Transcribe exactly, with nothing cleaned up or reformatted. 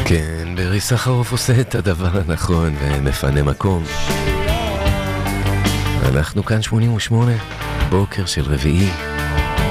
כן, ברי סחרוף עושה את הדבר הנכון ומפנה מקום. אנחנו כאן שמונים ושמונה, בוקר של רביעי.